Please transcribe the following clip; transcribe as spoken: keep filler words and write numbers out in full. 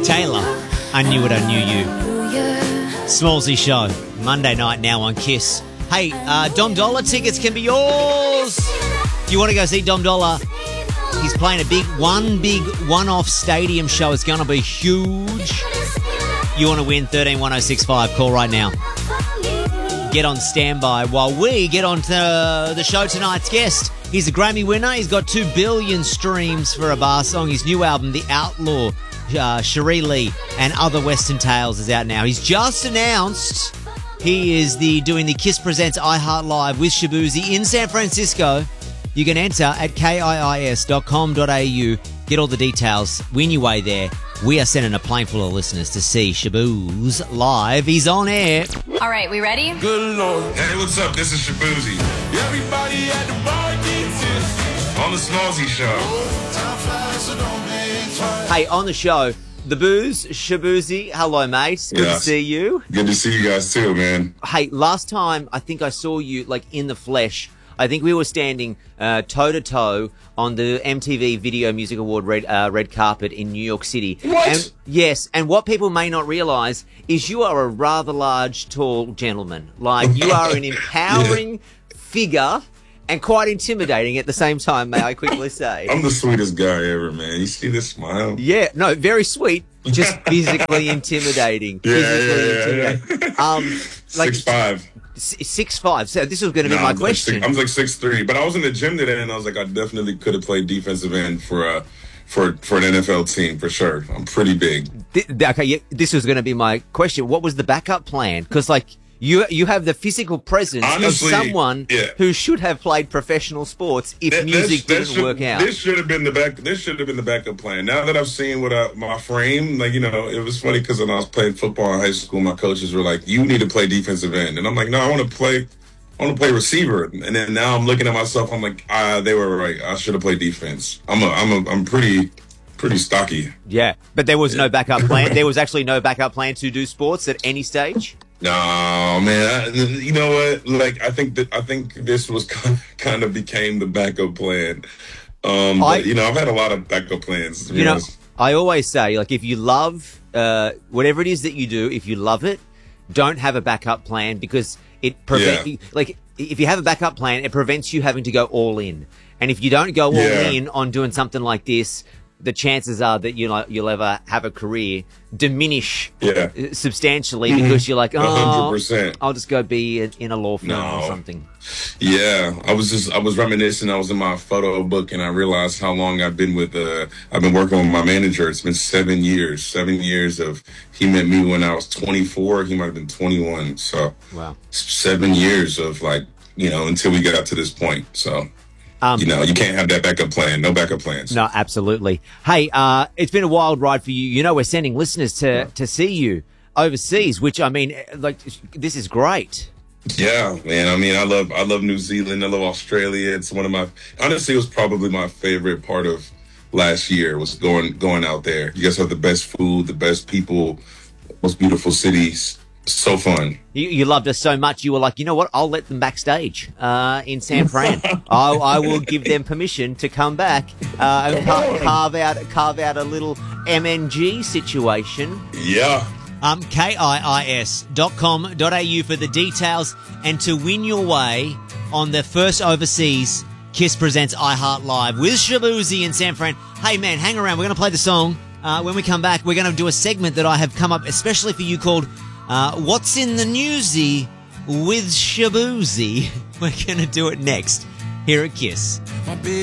Taylor, I Knew It, I Knew You. Smallsy Show, Monday night now on Kiss. Hey, uh, Dom Dollar tickets can be yours. If you want to go see Dom Dollar, he's playing a big, one big one-off stadium show. It's going to be huge. You want to win? thirteen one oh six five. Call right now. Get on standby while we get on to the show tonight's guest. He's a Grammy winner. He's got two billion streams for a bar song. His new album, The Outlaw, uh, Cherie Lee and Other Western Tales, is out now. He's just announced he is the doing the Kiss Presents iHeart Live with Shaboozey in San Francisco. You can enter at kiis dot com dot a u. Get all the details. Win your way there. We are sending a plane full of listeners to see Shabooz live. He's on air. All right, we ready? Good Lord. Hey, what's up? This is Shaboozey. Everybody at the bar gets it. On the Smallsy Show. Hey, on the show, The Booze, Shaboozey. Hello, mate. Good Yeah. to see you. Good to see you guys too, man. Hey, last time I think I saw you like in the flesh. I think we were standing uh, toe to toe on the M T V Video Music Award red uh, red carpet in New York City. What? And, yes, and what people may not realise is you are a rather large, tall gentleman. Like you are an empowering figure and quite intimidating at the same time. May I quickly say? I'm the sweetest guy ever, man. You see this smile? Yeah, no, very sweet, just physically intimidating. Yeah, physically yeah, yeah, intimidating. Um, like Six five. s- six five. So this was going to be No, my I'm like question. six- I'm like six three, but I was in the gym today, and I was like, I definitely could have played defensive end for uh for for an N F L team for sure. I'm pretty big. Th- th- okay, yeah, this was going to be my question. What was the backup plan? Because like you, you have the physical presence Honestly, of someone yeah. who should have played professional sports if That- music that didn't should- work out. This should have been the back. This should have been the backup plan. Now that I've seen what I, my frame, like you know, it was funny because when I was playing football in high school, my coaches were like, "You need to play defensive end," and I'm like, "No, I want to play. I want to play receiver." And then now I'm looking at myself. I'm like, "Ah, they were right. I should have played defense. I'm a, I'm a, I'm pretty, pretty stocky." Yeah, but there was no backup plan. There was actually no backup plan to do sports at any stage. No, man. I, you know what? Like, I think that I think this was kind of, kind of became the backup plan. Um, I- but, you know, I've had a lot of backup plans. To be You know, honest. I always say, like, if you love uh, whatever it is that you do, if you love it, don't have a backup plan because it prevents, Yeah. like, if you have a backup plan, it prevents you having to go all in. And if you don't go all Yeah. in on doing something like this, the chances are that you'll, you'll ever have a career diminish Yeah. uh, substantially because you're like, A oh, hundred percent. I'll just go be in in a law firm or No. something. Yeah, I was just I was reminiscing. I was in my photo book, and I realized how long I've been with. Uh, I've been working with my manager. It's been seven years. Seven years of he met me when I was twenty-four. He might have been twenty-one. So Wow. seven years of like you know until we got to this point. So Um, you know you can't have that backup plan. No backup plans. No, absolutely. Hey, uh, it's been a wild ride for you. You know, we're sending listeners to, to see you overseas, which, I mean, like, this is great. Yeah, man. I mean, I love I love New Zealand. I love Australia. It's one of my honestly, it was probably my favorite part of last year was going going out there. You guys have the best food, the best people, most beautiful cities. So fun. You, you loved us so much, you were like, you know what? I'll let them backstage uh, in San Fran. I, I will give them permission to come back uh, and ca- carve out carve out a little M N G situation. Yeah. Um, K I I S dot com dot a u for the details and to win your way on the first overseas Kiss Presents iHeart Live with Shaboozey in San Fran. Hey, man, hang around. We're going to play the song. Uh, when we come back, we're going to do a segment that I have come up especially for you called uh, What's in the Newsy with Shaboozey. We're going to do it next here at Kiss.